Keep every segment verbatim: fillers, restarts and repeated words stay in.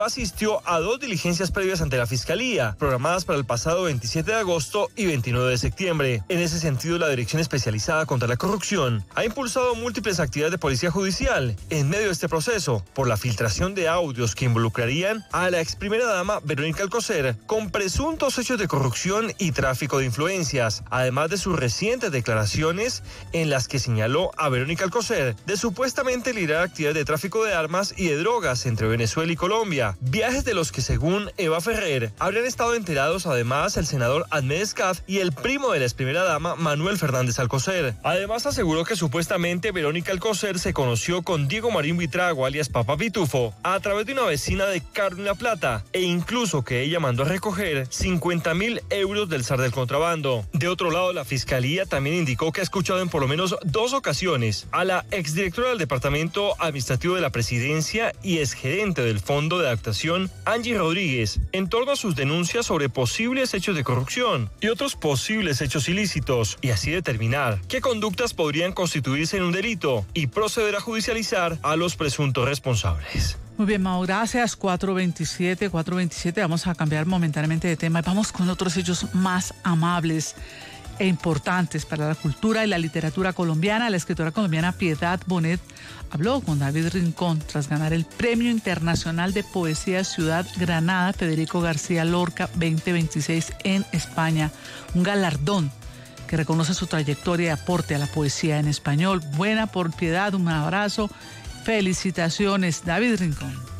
asistió a dos diligencias previas ante la Fiscalía, programadas para el pasado veintisiete de agosto y veintinueve de septiembre. En ese sentido, la Dirección Especializada contra la Corrupción ha impulsado múltiples actividades de policía judicial en medio de este proceso por la filtración de audios que involucrarían a la ex primera dama Verónica Alcocer con presuntos hechos de corrupción y tráfico de influencias, además de sus recientes declaraciones en las que señaló a Verónica Alcocer de supuestamente liderar actividades de tráfico de armas y de drogas entre Venezuela y Colombia. Viajes de los que, según Eva Ferrer, habrían estado enterados además el senador Ahmed Escaf y el primo de la ex primera dama Manuel Fernández Alcocer. Además aseguró que supuestamente Verónica Alcocer se conoció con Diego Marín Buitrago, alias Papa Pitufo, a través de una vecina de Carolina Plata, e incluso que ella mandó a recoger cincuenta mil euros del zar del contrabando. De otro lado, la Fiscalía también indicó que ha escuchado en por lo menos dos ocasiones a la exdirectora del Departamento Administrativo de la Presidencia y exgerente del Fondo de Adaptación, Angie Rodríguez, en torno a sus denuncias sobre posibles hechos de corrupción y otros posibles hechos ilícitos, y así determinar qué conductas podrían constituirse en un delito y proceder a judicializar a los presuntos responsables. Muy bien, Mau, gracias. cuatro veintisiete, cuatro veintisiete, vamos a cambiar momentáneamente de tema y vamos con otros hechos más amables e importantes para la cultura y la literatura colombiana. La escritora colombiana Piedad Bonet habló con David Rincón tras ganar el Premio Internacional de Poesía Ciudad Granada Federico García Lorca veinte veintiséis en España, un galardón que reconoce su trayectoria y aporte a la poesía en español. Buena por Piedad, un abrazo, felicitaciones. David Rincón.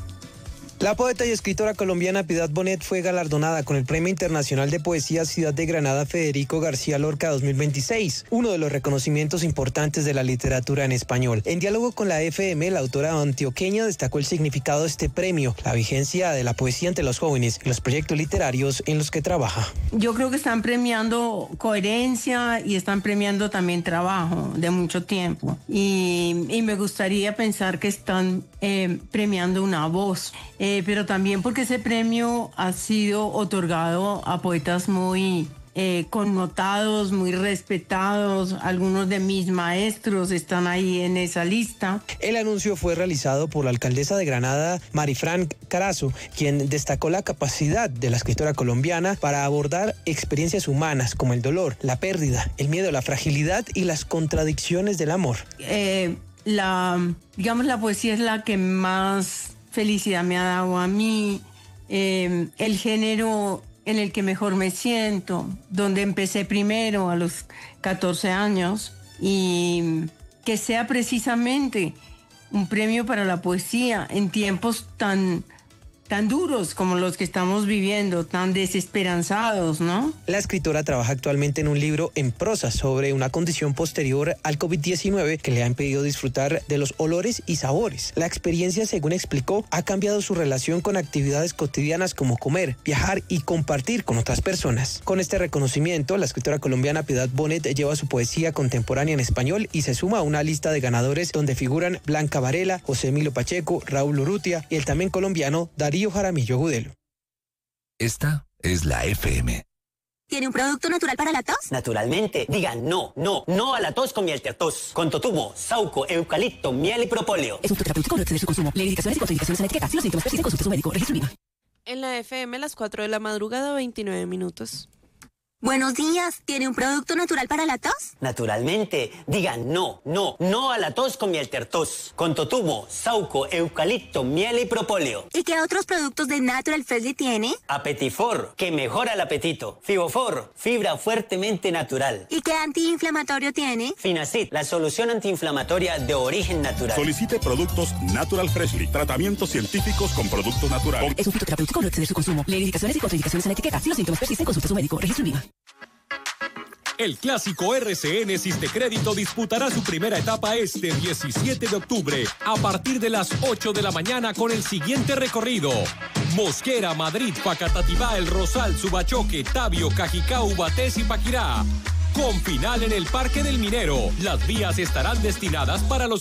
La poeta y escritora colombiana Piedad Bonet fue galardonada con el Premio Internacional de Poesía Ciudad de Granada Federico García Lorca dos mil veintiséis, uno de los reconocimientos importantes de la literatura en español. En diálogo con la F M, la autora antioqueña destacó el significado de este premio, la vigencia de la poesía entre los jóvenes y los proyectos literarios en los que trabaja. Yo creo que están premiando coherencia y están premiando también trabajo de mucho tiempo. Y, y me gustaría pensar que están eh, premiando una voz. Eh, Eh, pero también porque ese premio ha sido otorgado a poetas muy eh, connotados, muy respetados. Algunos de mis maestros están ahí en esa lista. El anuncio fue realizado por la alcaldesa de Granada, Marifran Carazo, quien destacó la capacidad de la escritora colombiana para abordar experiencias humanas como el dolor, la pérdida, el miedo, la fragilidad y las contradicciones del amor. Eh, la, digamos, la poesía es la que más felicidad me ha dado a mí, eh, el género en el que mejor me siento, donde empecé primero a los catorce años, y que sea precisamente un premio para la poesía en tiempos tan, tan duros como los que estamos viviendo, tan desesperanzados, ¿no? La escritora trabaja actualmente en un libro en prosa sobre una condición posterior al COVID diecinueve que le ha impedido disfrutar de los olores y sabores. La experiencia, según explicó, ha cambiado su relación con actividades cotidianas como comer, viajar y compartir con otras personas. Con este reconocimiento, la escritora colombiana Piedad Bonet lleva su poesía contemporánea en español y se suma a una lista de ganadores donde figuran Blanca Varela, José Emilio Pacheco, Raúl Urrutia y el también colombiano Darío Jaramillo Gudelo. Esta es la F M. ¿Tiene un producto natural para la tos? Naturalmente. Digan no, no, no a la tos con miel tertos. Con totumo, sauco, eucalipto, miel y propóleo. Es un terapéutico no excede su consumo. Lee indicaciones y contraindicaciones en la etiqueta. Si los síntomas persisten, consulte a su médico. Registro I V A. En la F M, las cuatro de la madrugada, veintinueve minutos. Buenos días. ¿Tiene un producto natural para la tos? Naturalmente. Digan no, no, no a la tos con miel tertos. Con totumo, sauco, eucalipto, miel y propóleo. ¿Y qué otros productos de Natural Freshly tiene? Apetifor, que mejora el apetito. Fibofor, fibra fuertemente natural. ¿Y qué antiinflamatorio tiene? Finacid, la solución antiinflamatoria de origen natural. Solicite productos Natural Freshly. Tratamientos científicos con productos naturales. Es un fitoterapéutico no excede su consumo. Lee indicaciones y contraindicaciones en la etiqueta. Si los síntomas persisten, consulte a su médico. Registro I V A. El clásico R C N Sistecrédito disputará su primera etapa este diecisiete de octubre a partir de las ocho de la mañana con el siguiente recorrido: Mosquera, Madrid, Facatativá, El Rosal, Subachoque, Tabio, Cajicá, Ubatés y Paquirá. Con final en el Parque del Minero. Las vías estarán destinadas para los